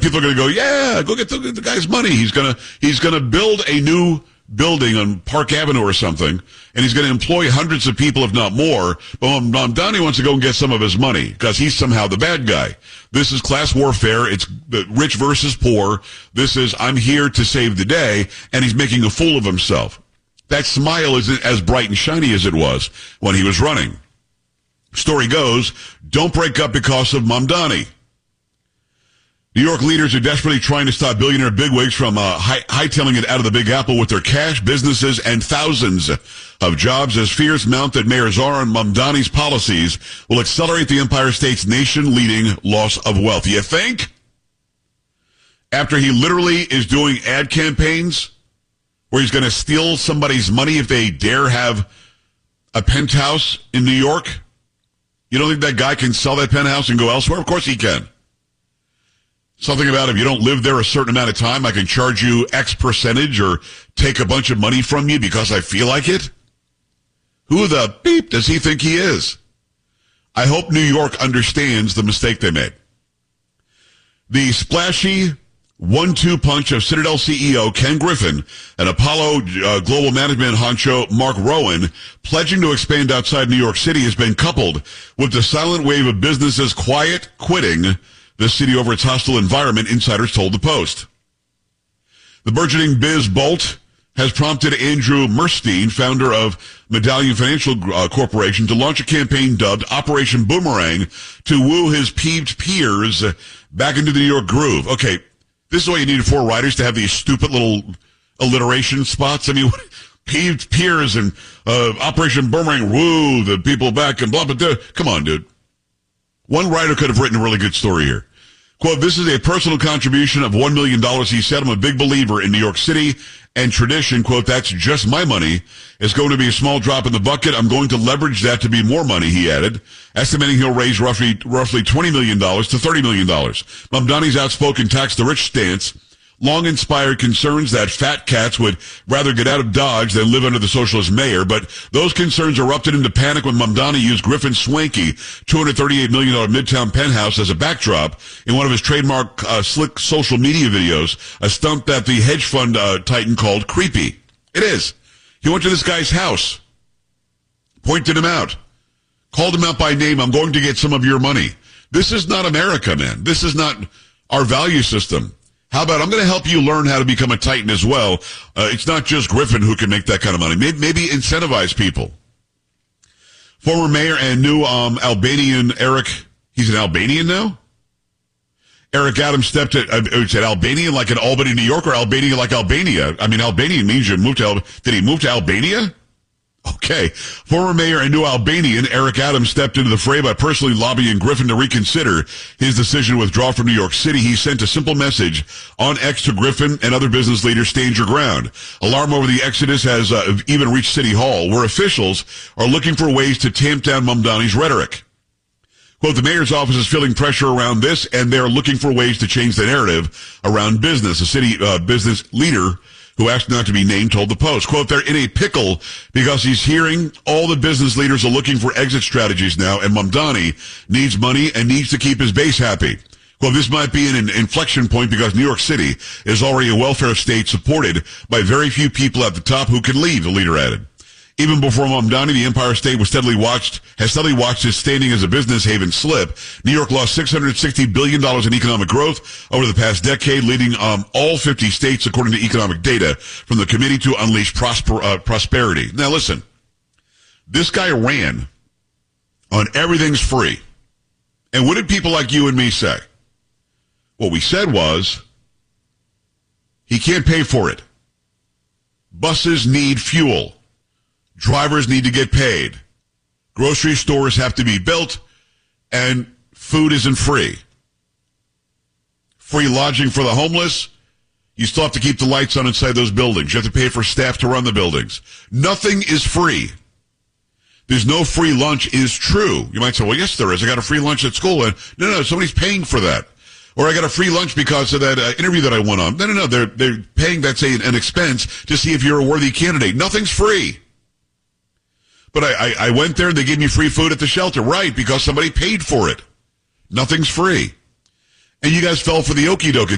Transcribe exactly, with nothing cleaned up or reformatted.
people are going to go, yeah, go get the, the guy's money. He's going to he's going to build a new building on Park Avenue or something, and he's going to employ hundreds of people, if not more. But Mamdani wants to go and get some of his money because he's somehow the bad guy. This is class warfare. It's rich versus poor. This is, I'm here to save the day, and he's making a fool of himself. That smile isn't as bright and shiny as it was when he was running. Story goes, don't break up because of Mamdani. New York leaders are desperately trying to stop billionaire bigwigs from uh, high- hightailing it out of the Big Apple with their cash, businesses, and thousands of jobs as fears mount that Mayor Zohran Mamdani's policies will accelerate the Empire State's nation-leading loss of wealth. You think? After he literally is doing ad campaigns where he's going to steal somebody's money if they dare have a penthouse in New York? You don't think that guy can sell that penthouse and go elsewhere? Of course he can. Something about if you don't live there a certain amount of time, I can charge you X percentage or take a bunch of money from you because I feel like it? Who the beep does he think he is? I hope New York understands the mistake they made. The splashy one two punch of Citadel C E O Ken Griffin and Apollo uh, Global Management honcho Mark Rowan pledging to expand outside New York City has been coupled with the silent wave of businesses quiet quitting the city over its hostile environment, insiders told the Post. The burgeoning Biz Bolt has prompted Andrew Murstein, founder of Medallion Financial uh, Corporation, to launch a campaign dubbed Operation Boomerang to woo his peeved peers back into the New York groove. Okay, this is why you need four writers to have these stupid little alliteration spots. I mean, what, peeved peers and uh, Operation Boomerang, woo the people back and blah, blah, blah. Come on, dude. One writer could have written a really good story here. Quote, this is a personal contribution of one million dollars. He said, I'm a big believer in New York City and tradition. Quote, that's just my money. It's going to be a small drop in the bucket. I'm going to leverage that to be more money, he added, estimating he'll raise roughly roughly twenty million dollars to thirty million dollars. Mamdani's outspoken tax-the-rich stance long inspired concerns that fat cats would rather get out of Dodge than live under the socialist mayor, but those concerns erupted into panic when Mamdani used Griffin's swanky two hundred thirty-eight million dollars Midtown penthouse as a backdrop in one of his trademark uh, slick social media videos, a stunt that the hedge fund uh, titan called creepy. It is. He went to this guy's house, pointed him out, called him out by name. I'm going to get some of your money. This is not America, man. This is not our value system. How about I'm going to help you learn how to become a titan as well. Uh, it's not just Griffin who can make that kind of money. Maybe, maybe incentivize people. Former mayor and new um, Albanian Eric, he's an Albanian now? Eric Adams stepped at, uh, it's at Albanian like in Albany, New York, or Albania like Albania? I mean, Albanian means you moved to, Al- did he move to Albania? Okay. Former mayor and new Albanian Eric Adams stepped into the fray by personally lobbying Griffin to reconsider his decision to withdraw from New York City. He sent a simple message on X to Griffin and other business leaders, stand your ground. Alarm over the exodus has uh, even reached City Hall, where officials are looking for ways to tamp down Mamdani's rhetoric. Quote, the mayor's office is feeling pressure around this, and they're looking for ways to change the narrative around business. A city uh, business leader who asked not to be named told the Post, quote, they're in a pickle because he's hearing all the business leaders are looking for exit strategies now, and Mamdani needs money and needs to keep his base happy. Well, this might be an inflection point because New York City is already a welfare state supported by very few people at the top who can leave, the leader added. Even before Mamdani, the Empire State was steadily watched, has steadily watched its standing as a business haven slip. New York lost six hundred sixty billion dollars in economic growth over the past decade, leading um, all fifty states, according to economic data from the Committee to Unleash Prosper, uh, Prosperity. Now listen, this guy ran on everything's free. And what did people like you and me say? What we said was, he can't pay for it. Buses need fuel. Drivers need to get paid. Grocery stores have to be built, and food isn't free. Free lodging for the homeless. You still have to keep the lights on inside those buildings. You have to pay for staff to run the buildings. Nothing is free. There's no free lunch is true. You might say, well, yes, there is. I got a free lunch at school. And no, no, somebody's paying for that. Or I got a free lunch because of that uh, interview that I went on. No, no, no. They're, they're paying, that's a, an expense to see if you're a worthy candidate. Nothing's free. But I, I, I went there and they gave me free food at the shelter. Right, because somebody paid for it. Nothing's free. And you guys fell for the okie dokie.